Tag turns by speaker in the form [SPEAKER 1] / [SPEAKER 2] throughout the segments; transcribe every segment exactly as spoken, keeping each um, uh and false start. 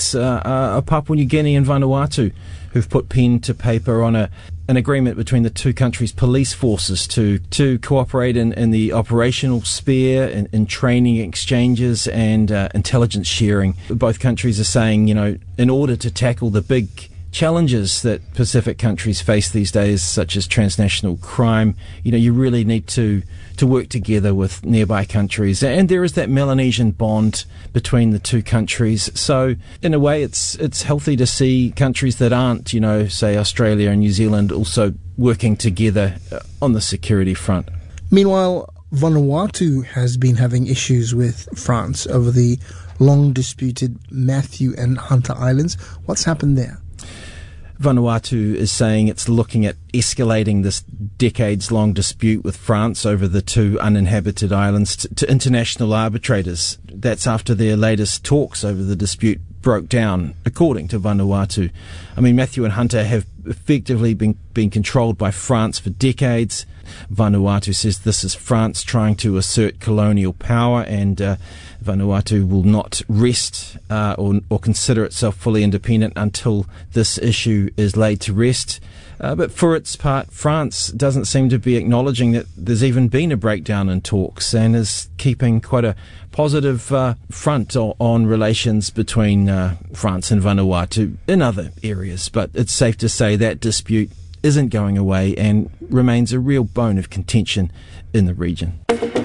[SPEAKER 1] states uh, are Papua New Guinea and Vanuatu, who've put pen to paper on a an agreement between the two countries' police forces to to cooperate in, in the operational sphere, in, in training exchanges and uh, intelligence sharing. Both countries are saying, you know, in order to tackle the big challenges that Pacific countries face these days, such as transnational crime, you know, you really need to to work together with nearby countries. And there is that Melanesian bond between the two countries. So in a way, it's it's healthy to see countries that aren't, you know, say Australia and New Zealand also working together on the security front.
[SPEAKER 2] Meanwhile, Vanuatu has been having issues with France over the long disputed Matthew and Hunter Islands. What's happened there?
[SPEAKER 1] Vanuatu is saying it's looking at escalating this decades-long dispute with France over the two uninhabited islands to, to international arbitrators. That's after their latest talks over the dispute broke down, according to Vanuatu. I mean, Matthew and Hunter have effectively been, been controlled by France for decades. Vanuatu says this is France trying to assert colonial power, and uh, Vanuatu will not rest uh, or, or consider itself fully independent until this issue is laid to rest. Uh, but for its part, France doesn't seem to be acknowledging that there's even been a breakdown in talks and is keeping quite a positive uh, front o- on relations between uh, France and Vanuatu in other areas. But it's safe to say that dispute isn't going away and remains a real bone of contention in the region.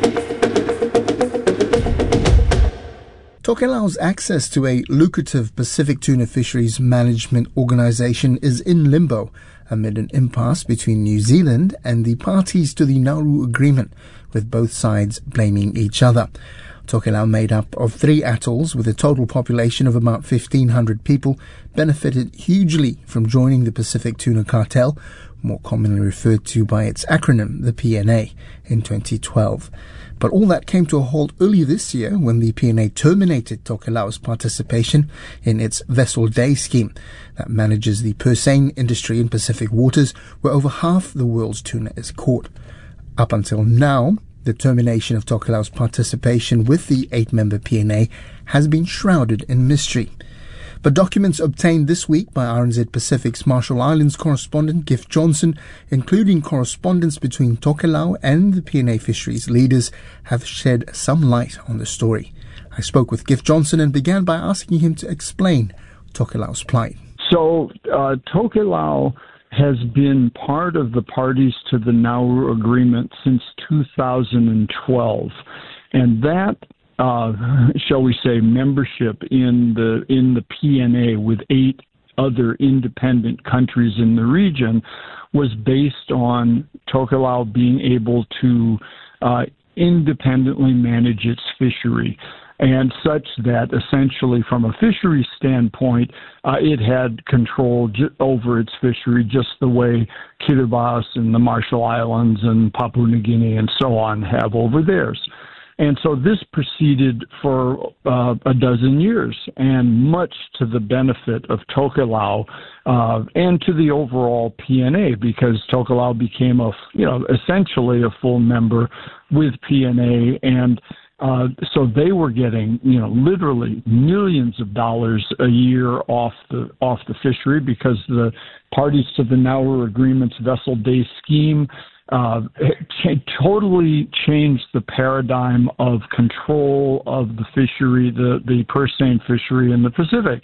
[SPEAKER 2] Tokelau's access to a lucrative Pacific tuna fisheries management organisation is in limbo amid an impasse between New Zealand and the parties to the Nauru Agreement, with both sides blaming each other. Tokelau, made up of three atolls with a total population of about fifteen hundred people, benefited hugely from joining the Pacific Tuna Cartel, more commonly referred to by its acronym, the P N A, in twenty twelve. But all that came to a halt earlier this year when the P N A terminated Tokelau's participation in its Vessel Day scheme that manages the purse seine industry in Pacific waters, where over half the world's tuna is caught. Up until now, the termination of Tokelau's participation with the eight-member P N A has been shrouded in mystery. But documents obtained this week by R N Z Pacific's Marshall Islands correspondent Giff Johnson, including correspondence between Tokelau and the P N A fisheries leaders, have shed some light on the story. I spoke with Giff Johnson and began by asking him to explain Tokelau's plight.
[SPEAKER 3] So, uh, Tokelau has been part of the parties to the Nauru Agreement since two thousand twelve, and that Uh, shall we say, membership in the in the P N A with eight other independent countries in the region was based on Tokelau being able to uh, independently manage its fishery, and such that essentially from a fishery standpoint, uh, it had control j- over its fishery just the way Kiribati and the Marshall Islands and Papua New Guinea and so on have over theirs. And so this proceeded for uh, a dozen years, and much to the benefit of Tokelau uh, and to the overall P N A, because Tokelau became a, you know, essentially a full member with P N A, and uh, so they were getting, you know, literally millions of dollars a year off the off the fishery, because the parties to the Nauru Agreement's Vessel Day scheme Uh, it totally changed the paradigm of control of the fishery, the, the purse seine fishery in the Pacific.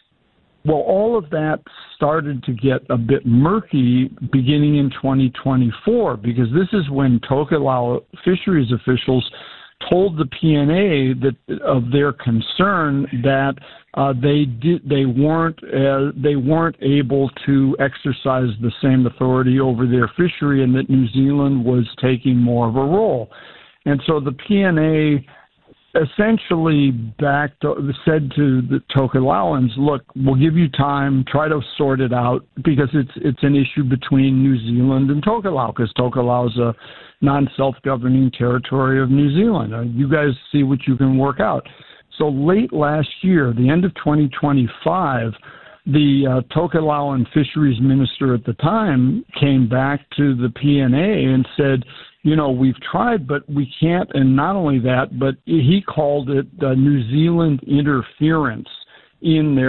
[SPEAKER 3] Well, all of that started to get a bit murky beginning in twenty twenty-four, because this is when Tokelau fisheries officials told the P N A that of their concern that uh, they did they weren't uh, they weren't able to exercise the same authority over their fishery, and that New Zealand was taking more of a role. And so the P N A essentially backed said to the Tokelauans, "Look, we'll give you time, try to sort it out, because it's it's an issue between New Zealand and Tokelau, because Tokelau is a non-self-governing territory of New Zealand. Uh, you guys see what you can work out." So late last year, the end of twenty twenty-five, the uh, Tokelauan fisheries minister at the time came back to the P N A and said, you know, we've tried, but we can't. And not only that, but he called it uh, New Zealand interference in their